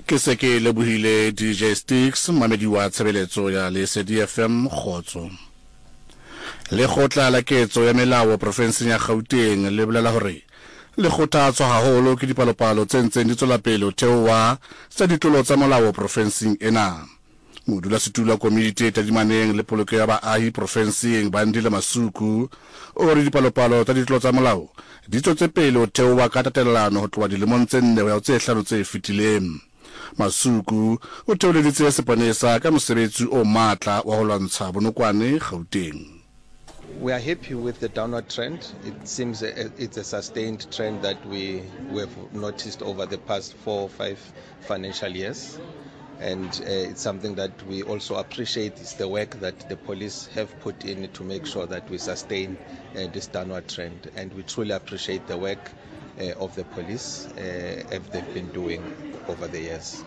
Ke se ke lebohile DJ Sticks mamedi wa tshebeletso ya Lesedi FM Khotso. Le khotla la ketso ya melao profenseng ya Gauteng le bolela hore le kgothatswa haholo ke dipalopalo tse ntseng di tswela pele theowa tsa ditlolo tsa molao profenseng ena. Modula setula komiti tadimaneng le poloko ya baahi profenseng Bandile Masuku o re dipalopalo tsa ditlolo tsa molao di tswetse pele theowa ka tatelano ho tloha dilemong tse 4 ho ya tse 5 tse fetileng. Masuku o theoleditse seponesa ka mosebetsi o matla wa ho lwantsha bonokwane Gauteng. We are happy with the downward trend. It seems it's a sustained trend that we have noticed over the past 4 or 5 financial years. And it's something that we also appreciate is the work that the police have put in to make sure that we sustain this downward trend. And we truly appreciate the work of the police as they've been doing over the years.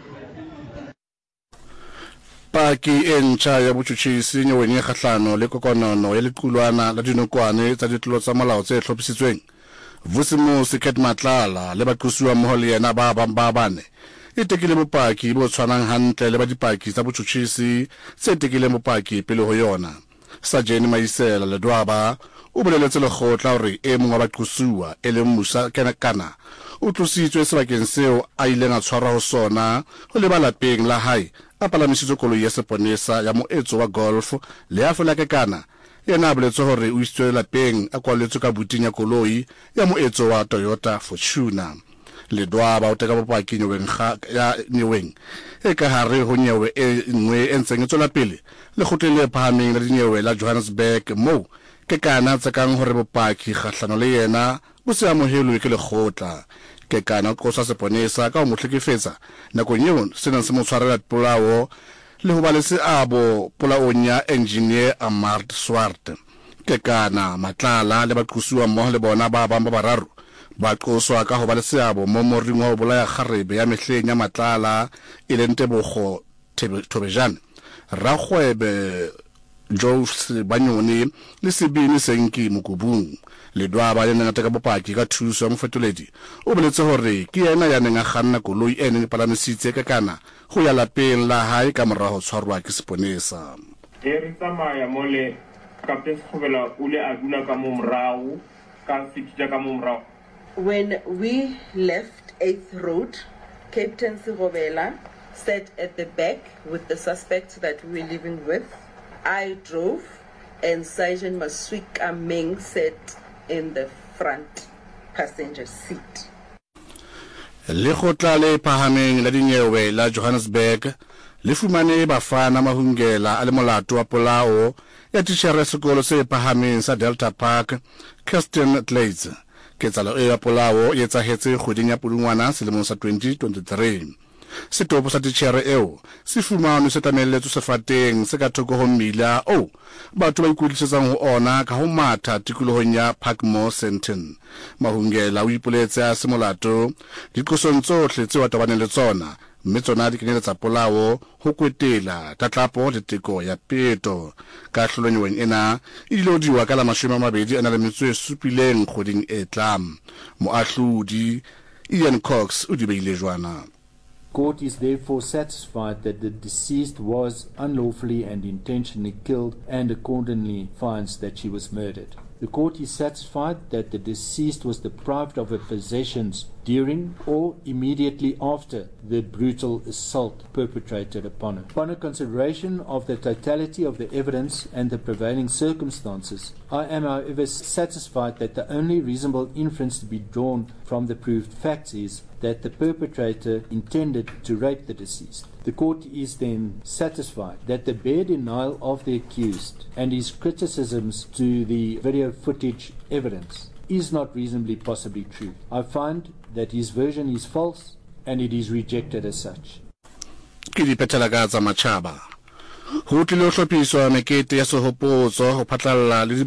Paki entsha ya botjhutjhisi nyeweng e kgahlano le kokonono ya lequlwana la dinokwane tsa ditlolo tsa molao tse hlophisitsweng. Vusimusi Ket Matlala le baqosuwa mmoho le yena ba bane e tekile bopaki bo tshwanang hantle le ba dipaki tsa botjhutjhisi tse tekile bopaki pele ho yona. Sajeni Maisela le Dwaba o boleletse lekgotla hore e mong wa baqosuwa e leng Musa Kana o tlositswe sebakeng seo a ileng a tshwarwa ho sona ho le balapeng la hae a palamisitswe koloi ya seponesa ya moetso wa golf le afela ke Kana yena a boletse hore o isitswe lapeng a kwaletswe ka buting ya koloi ya moetso wa Toyota Fortuner. Le Dwaba o teka bopaki nyeweng e ka hare ho nyewe e nngwe e ntseng e tswela pele le kgotleng le phahameng la dinyewe la Johannesburg mo ke Kana tsekang hore bopaki kgahlano le yena bo se amohelwe ke lekgotla. Ke Kana o qosa seponesa ka ho mo hlekefetsa nakong eo sena se mo tshwarela polao le ho ba le seabo polaong ya engineer Amart Swart. Ke Kana Matlala le baqosuwa mmoho le bona ba bararo ba qoswa ka ho ba le seabo mo moring wa ho bolaya kgarebe ya mehleng ya Matlala e le Ntebogo Thobejane Rakgwebe Jose Banyoni le Sebini Senki Mokubung. Le Dwaba le nna teka bopaki ka thuso ya mofetoledi o boletse hore ke yena ya neng a kganna koloi e neng palamisitse ka Kana go ya lapeng la hae ka morago tshwarwa ke seponesa. Re tsamaya mole Captain Khobela o le a dula ka mo morao ka fitja ka mo morao. When we left 8th Road, Captain Khobela sat at the back with the suspect that we were living with. I drove and Sergeant Maswika Meng sat in the front passenger seat. Le khotla le phahameng la dinyewe la Johannesburg le fumane bafana mahungela a le molato wa polao ya titjhere sekolo se phahameng sa Delta Park Kirsten Glades. Ketsalo e ya polao e etsahetse kgweding ya Pudungwana selemong sa 2023. Setopo sa titjhere eo se fumane se tamelletso sefateng se ka thoko ho mmila batho ba ikutlwisetsang ho ona ka ho matha tikolohong ya Parkmore Senton. Mahungela o ipoletse a semolato diqosong tsohle tse wa tobaneng le tsona mme tsona di kenyeletsa polao ho kwetela tatlapo le teko ya peto. Ka hlolonyeweng ena e dilodiwa ka la 27 kgweding e tlang. Moahlodi Ian Cox o di beile jwana. Court is therefore satisfied that the deceased was unlawfully and intentionally killed and accordingly finds that she was murdered. The court is satisfied that the deceased was deprived of her possessions during or immediately after the brutal assault perpetrated upon her. Upon a consideration of the totality of the evidence and the prevailing circumstances, I am however satisfied that the only reasonable inference to be drawn from the proved facts is that the perpetrator intended to rape the deceased. The court is then satisfied that the bare denial of the accused and his criticisms to the video footage evidence is not reasonably possibly true. I find that his version is false and it is rejected as such. Ke di petela tsa matjhaba ho tlile ho hlophiswa mekete ya sehopotso ho phatlalla le